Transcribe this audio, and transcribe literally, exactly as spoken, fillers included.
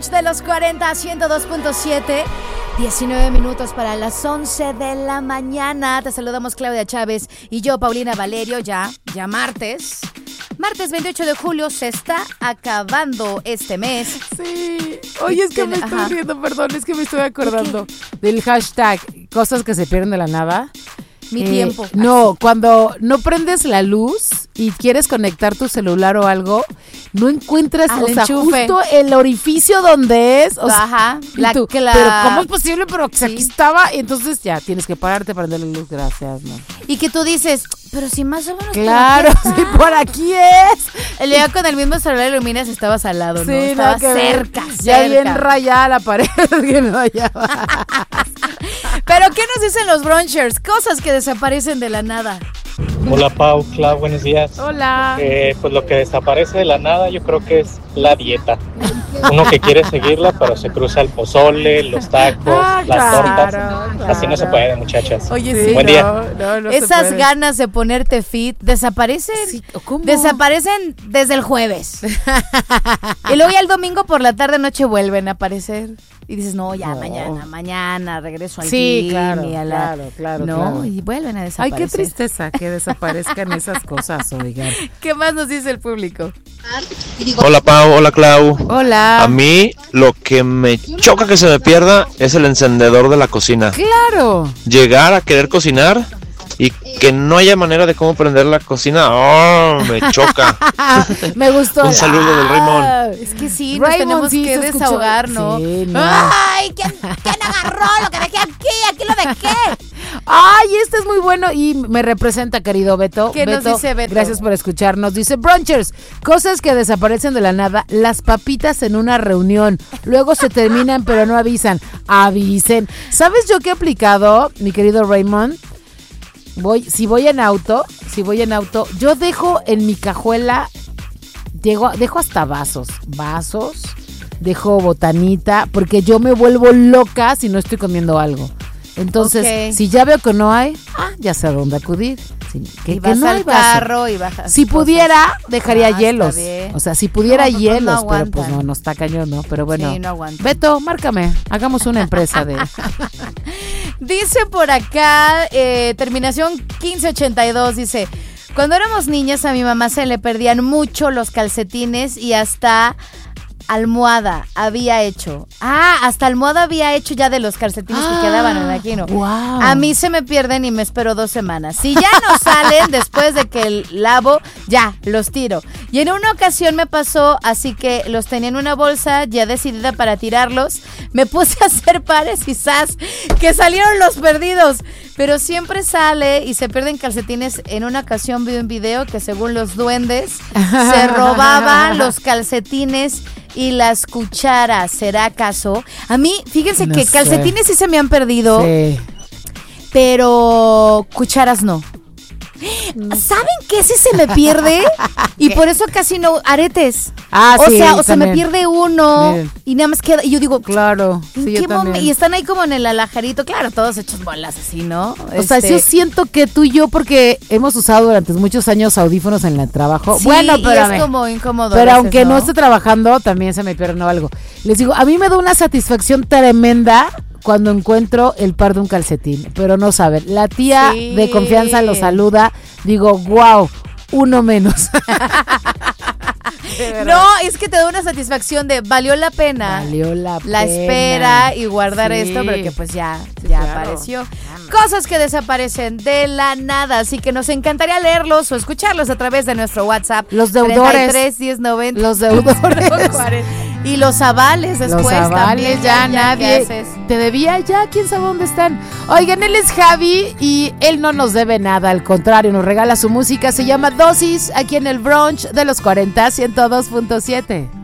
brunch de los cuarenta, ciento dos punto siete. diecinueve minutos para las once de la mañana. Te saludamos Claudia Chávez y yo, Paulina Valerio. Ya, ya martes. Martes veintiocho de julio, se está acabando este mes. Sí. Oye, es que me estoy riendo, perdón, es que me estoy acordando del hashtag cosas que se pierden de la nada. Mi eh, tiempo. No, cuando no prendes la luz y quieres conectar tu celular o algo, no encuentras, Al o sea, enchufe. justo el orificio donde es. O sea, Ajá. y La, tú, la... Pero ¿cómo es posible? Pero que Sí. aquí estaba. Y entonces ya, tienes que pararte para prender la luz. Gracias, no. Y que tú dices, pero si más o menos Claro, por aquí está. sí, por aquí es. El día con el mismo celular iluminas, estabas al lado, ¿no? Sí, Estaba nada que ver. cerca, Ya cerca. bien rayada la pared. Que no hallaba. Pero ¿qué nos dicen los brunchers? Cosas que desaparecen de la nada. Hola Pau, Clau, buenos días. Hola. Eh, pues lo que desaparece de la nada yo creo que es la dieta. Uno que quiere seguirla pero se cruza el pozole, los tacos, Ah, las claro, tortas. claro. Así no se puede, muchachas. Oye, sí. Buen día. No, no, no se Esas puede. ganas de ponerte fit desaparecen. Sí, ¿cómo? Desaparecen desde el jueves. Y luego ya el domingo por la tarde noche vuelven a aparecer. Y dices, no, ya No. mañana, mañana regreso al Sí, gym claro, y a la... claro, claro, No, claro. y vuelven a Ay, desaparecer. qué tristeza que desaparezcan esas cosas, oigan. ¿Qué más nos dice el público? Hola Pau, hola Clau. Hola. A mí lo que me choca que se me pierda es el encendedor de la cocina. Claro. Llegar a querer cocinar y que no haya manera de cómo prender la cocina, ¡oh! Me choca. Me gustó. Un saludo del Raymond. Ah, Es que sí, nos Raymond, tenemos sí, que se escuchó. desahogar, ¿no? Sí, no. ¡Ay! ¿quién, ¿Quién agarró lo que dejé aquí? ¿Aquí lo dejé? Ay, este es muy bueno y me representa, querido Beto. ¿Qué nos dice Beto? Gracias por escucharnos. Dice, brunchers, cosas que desaparecen de la nada, las papitas en una reunión. Luego se terminan, pero no avisan. Avisen. ¿Sabes yo qué he aplicado, mi querido Raymond? Voy, si voy en auto, si voy en auto, yo dejo en mi cajuela, llego, dejo hasta vasos, vasos, dejo botanita, porque yo me vuelvo loca si no estoy comiendo algo. Entonces, Ok. si ya veo que no hay, ah, ya sé a dónde acudir. Sí, que, Y que vas no al hay vaso. carro y bajas Si cosas. pudiera, dejaría Ah, está hielos. bien. O sea, si pudiera No, pues, no hielos, pero pues aguantan. no, no está cañón, ¿no? Pero bueno. Sí, no aguantan. Beto, márcame, hagamos una empresa de... Dice por acá, eh, terminación quince ochenta y dos, dice, cuando éramos niñas a mi mamá se le perdían mucho los calcetines y hasta almohada había hecho. Ah, hasta almohada había hecho ya de los calcetines que quedaban, me imagino. Wow. A mí se me pierden y me espero dos semanas. Si ya no salen después de que el lavo, ya, los tiro. Y en una ocasión me pasó, así que los tenía en una bolsa ya decidida para tirarlos. Me puse a hacer pares y ¡zas! Que salieron los perdidos. Pero siempre sale y se pierden calcetines. En una ocasión vi un video que según los duendes se robaban los calcetines y las cucharas. ¿Será acaso? A mí, fíjense No que sé. calcetines sí se me han perdido, Sí. pero cucharas no. ¿Saben qué sí se me pierde? Y por eso casi no, aretes. Ah, o sí, sea, o se me también. pierde uno Miren. y nada más queda. Y yo digo, Claro. ¿en Sí, qué yo momento? también. Y están ahí como en el alajarito, claro, todos hechos bolas así, ¿no? O sea, yo siento que tú y yo, porque hemos usado durante muchos años audífonos en el trabajo. Sí, bueno, y pero es como incómodo. a Pero veces, aunque no esté trabajando, también se me pierde algo. Les digo, a mí me da una satisfacción tremenda cuando encuentro el par de un calcetín. Pero no saben, la tía Sí. de confianza lo saluda. Digo, wow, uno menos. No, es que te da una satisfacción de valió la pena. Valió la, La pena. espera y guardar Sí. esto, pero que pues ya, Sí, ya claro. apareció. Cosas que desaparecen de la nada, así que nos encantaría leerlos o escucharlos a través de nuestro WhatsApp. Los deudores. treinta y tres, diez, noventa. Los deudores. Y los avales después Los avales, también. ya, ¿qué nadie haces? te debía, ya quién sabe dónde están. Oigan, él es Javi y él no nos debe nada, al contrario, nos regala su música, se llama Dosis, aquí en el brunch de los cuarenta, ciento dos punto siete.